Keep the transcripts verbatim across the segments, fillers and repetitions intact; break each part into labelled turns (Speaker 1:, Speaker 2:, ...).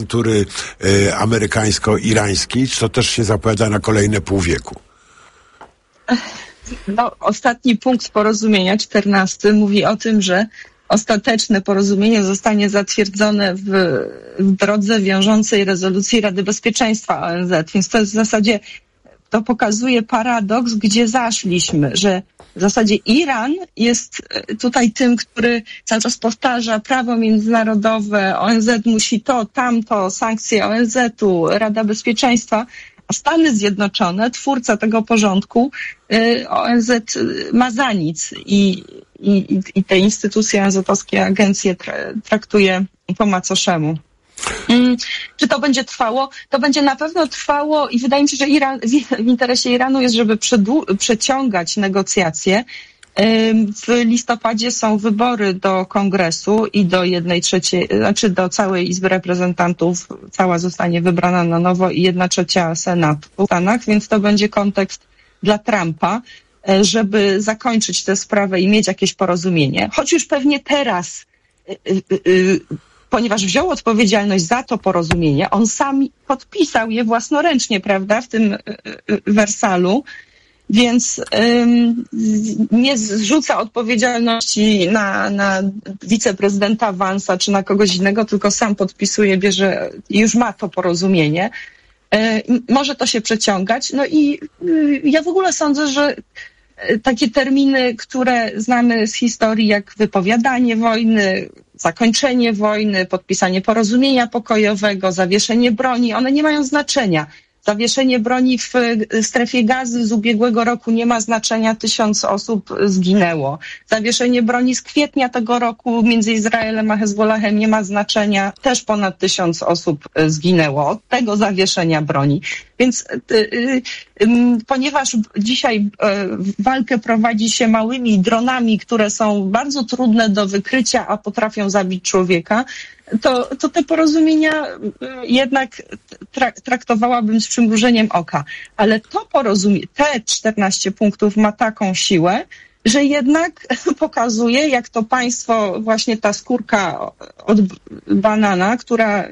Speaker 1: Tury y, amerykańsko-irańskiej, czy to też się zapowiada na kolejne pół wieku?
Speaker 2: No, ostatni punkt porozumienia, czternasty, mówi o tym, że ostateczne porozumienie zostanie zatwierdzone w, w drodze wiążącej rezolucji Rady Bezpieczeństwa O N Z. Więc to jest w zasadzie, to pokazuje paradoks, gdzie zaszliśmy, że w zasadzie Iran jest tutaj tym, który cały czas powtarza prawo międzynarodowe, O N Z musi to, tamto, sankcje O N Z-u, Rada Bezpieczeństwa, a Stany Zjednoczone, twórca tego porządku, O N Z ma za nic i, i, i te instytucje O N Z-owskie, agencje traktuje po macoszemu. Hmm, czy to będzie trwało? To będzie na pewno trwało i wydaje mi się, że Iran, w interesie Iranu jest, żeby przedłu- przeciągać negocjacje. W listopadzie są wybory do Kongresu i do jednej trzeciej, znaczy do całej Izby Reprezentantów, cała zostanie wybrana na nowo i jedna trzecia Senatu w Stanach, więc to będzie kontekst dla Trumpa, żeby zakończyć tę sprawę i mieć jakieś porozumienie. Choć już pewnie teraz, ponieważ wziął odpowiedzialność za to porozumienie, on sam podpisał je własnoręcznie, prawda, w tym Wersalu, więc ym, nie zrzuca odpowiedzialności na, na wiceprezydenta Vance'a czy na kogoś innego, tylko sam podpisuje, bierze i już ma to porozumienie. Yy, może to się przeciągać. No i yy, ja w ogóle sądzę, że takie terminy, które znamy z historii, jak wypowiadanie wojny, zakończenie wojny, podpisanie porozumienia pokojowego, zawieszenie broni, one nie mają znaczenia. Zawieszenie broni w strefie Gazy z ubiegłego roku nie ma znaczenia, tysiąc osób zginęło. Zawieszenie broni z kwietnia tego roku między Izraelem a Hezbollahem nie ma znaczenia, też ponad tysiąc osób zginęło od tego zawieszenia broni. Więc y, y, y, ponieważ dzisiaj y, walkę prowadzi się małymi dronami, które są bardzo trudne do wykrycia, a potrafią zabić człowieka, to, to te porozumienia jednak tra- traktowałabym z przymrużeniem oka. Ale to porozumienie, te czternaście punktów ma taką siłę, że jednak pokazuje, jak to państwo, właśnie ta skórka od banana, która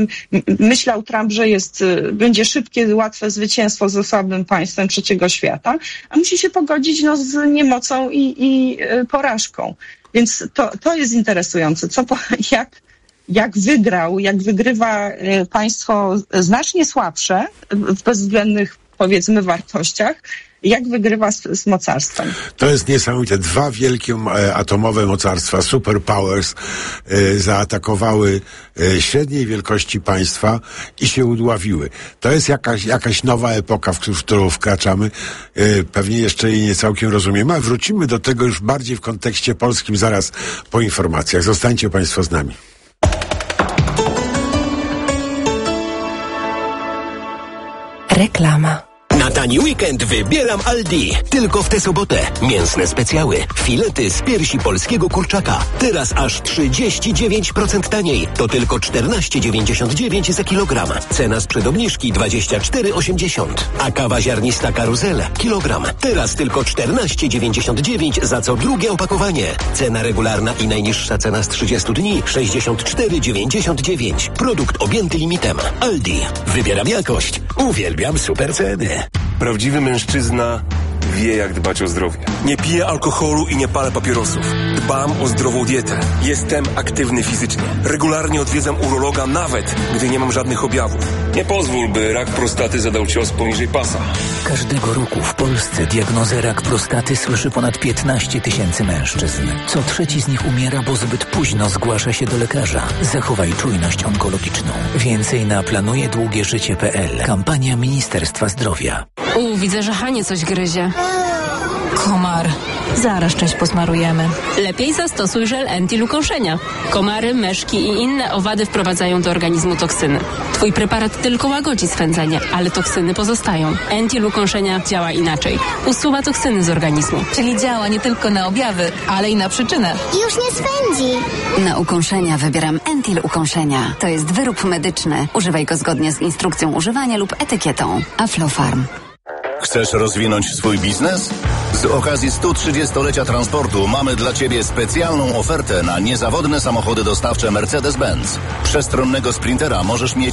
Speaker 2: myślał Trump, że jest, będzie szybkie, łatwe zwycięstwo ze słabym państwem trzeciego świata, a musi się pogodzić no, z niemocą i, i porażką. Więc to, to jest interesujące. Co, jak jak wygrał, jak wygrywa państwo znacznie słabsze w bezwzględnych, powiedzmy, wartościach, jak wygrywa z, z mocarstwem.
Speaker 1: To jest niesamowite. Dwa wielkie e, atomowe mocarstwa, superpowers, e, zaatakowały e, średniej wielkości państwa i się udławiły. To jest jakaś, jakaś nowa epoka, w, w którą wkraczamy. E, pewnie jeszcze jej nie całkiem rozumiemy, ale wrócimy do tego już bardziej w kontekście polskim zaraz po informacjach. Zostańcie Państwo z nami.
Speaker 3: Reklama.
Speaker 4: Na tani weekend wybieram Aldi. Tylko w tę sobotę. Mięsne specjały. Filety z piersi polskiego kurczaka. Teraz aż trzydzieści dziewięć procent taniej. To tylko czternaście dziewięćdziesiąt dziewięć za kilogram. Cena sprzed obniżki dwadzieścia cztery osiemdziesiąt. A kawa ziarnista Karuzel. Kilogram. Teraz tylko czternaście dziewięćdziesiąt dziewięć za co drugie opakowanie. Cena regularna i najniższa cena z trzydziestu dni sześćdziesiąt cztery dziewięćdziesiąt dziewięć. Produkt objęty limitem. Aldi. Wybieram jakość. Uwielbiam super ceny.
Speaker 5: Prawdziwy mężczyzna wie, jak dbać o zdrowie. Nie piję alkoholu i nie palę papierosów. Dbam o zdrową dietę. Jestem aktywny fizycznie. Regularnie odwiedzam urologa, nawet gdy nie mam żadnych objawów. Nie pozwól, by rak prostaty zadał cios poniżej pasa.
Speaker 6: Każdego roku w Polsce diagnozę rak prostaty słyszy ponad piętnaście tysięcy mężczyzn. Co trzeci z nich umiera, bo zbyt późno zgłasza się do lekarza. Zachowaj czujność onkologiczną. Więcej na planuje długie życie kropka pe el. Kampania Ministerstwa Zdrowia.
Speaker 3: U, widzę, że Hanie coś gryzie. Komar. Zaraz część posmarujemy.
Speaker 7: Lepiej zastosuj żel Entil ukąszenia. Komary, myszki i inne owady wprowadzają do organizmu toksyny. Twój preparat tylko łagodzi swędzenie, ale toksyny pozostają. Entil ukąszenia działa inaczej. Usuwa toksyny z organizmu.
Speaker 3: Czyli działa nie tylko na objawy, ale i na przyczynę.
Speaker 8: Już nie swędzi.
Speaker 9: Na ukąszenia wybieram Entil ukąszenia. To jest wyrób medyczny. Używaj go zgodnie z instrukcją używania lub etykietą. Aflofarm.
Speaker 10: Chcesz rozwinąć swój biznes?
Speaker 8: Z okazji stu trzydziestolecia transportu mamy dla Ciebie specjalną ofertę na niezawodne samochody dostawcze Mercedes-Benz. Przestronnego Sprintera możesz mieć